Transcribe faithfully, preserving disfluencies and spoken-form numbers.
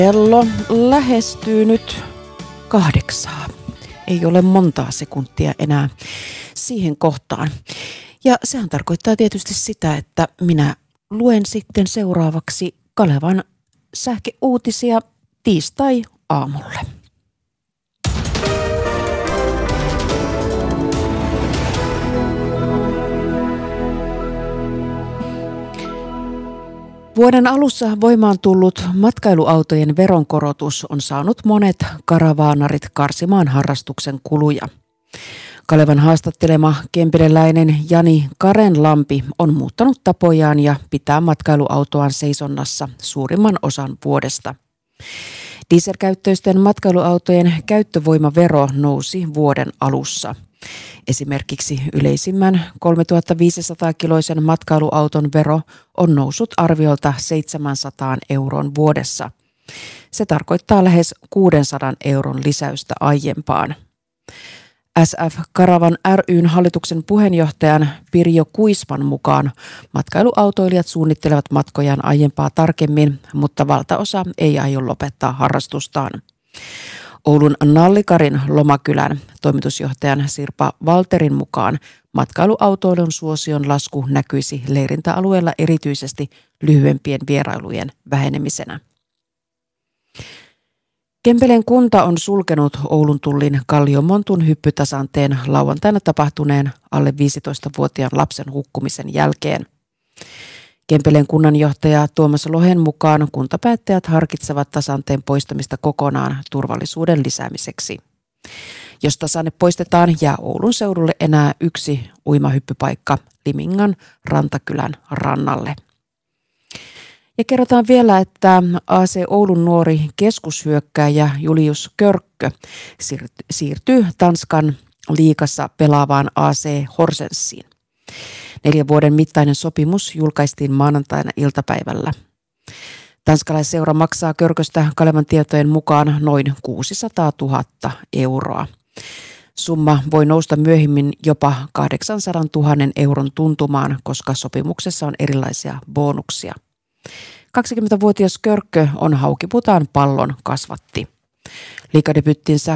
Kello lähestyy nyt kahdeksaa. Ei ole montaa sekuntia enää siihen kohtaan. Ja sehän tarkoittaa tietysti sitä, että minä luen sitten seuraavaksi Kalevan sähköuutisia tiistai-aamulle. Vuoden alussa voimaan tullut matkailuautojen veronkorotus on saanut monet karavaanarit karsimaan harrastuksen kuluja. Kalevan haastattelema kempiläläinen Jani Karenlampi on muuttanut tapojaan ja pitää matkailuautoaan seisonnassa suurimman osan vuodesta. Dieselkäyttöisten matkailuautojen käyttövoimavero nousi vuoden alussa. Esimerkiksi yleisimmän kolmetuhattaviisisataa kiloisen matkailuauton vero on noussut arviolta seitsemänsataa euron vuodessa. Se tarkoittaa lähes kuusisataa euron lisäystä aiempaan. S F Karavan ry:n hallituksen puheenjohtajan Pirjo Kuisman mukaan matkailuautoilijat suunnittelevat matkojaan aiempaa tarkemmin, mutta valtaosa ei aio lopettaa harrastustaan. Oulun Nallikarin Lomakylän toimitusjohtajan Sirpa Valterin mukaan matkailuautoilun suosion lasku näkyisi leirintäalueella erityisesti lyhyempien vierailujen vähenemisenä. Kempeleen kunta on sulkenut Oulun tullin Kalliomontun hyppytasanteen lauantaina tapahtuneen alle viisitoistavuotiaan lapsen hukkumisen jälkeen. Kempeleen kunnanjohtaja Tuomas Lohen mukaan kuntapäättäjät harkitsevat tasanteen poistamista kokonaan turvallisuuden lisäämiseksi. Jos tasanne poistetaan, jää Oulun seudulle enää yksi uimahyppypaikka Limingan Rantakylän rannalle. Ja kerrotaan vielä, että A C Oulun nuori keskushyökkääjä Julius Körkkö siirtyy Tanskan liigassa pelaavaan A C Horsensiin. Neljän vuoden mittainen sopimus julkaistiin maanantaina iltapäivällä. Tanskalaisseura maksaa Körköstä Kalevan tietojen mukaan noin kuusisataatuhatta euroa. Summa voi nousta myöhemmin jopa kahdeksansataatuhatta euron tuntumaan, koska sopimuksessa on erilaisia bonuksia. kaksikymmentävuotias Körkkö on Haukiputaan Pallon kasvatti. Liigadebyttinsä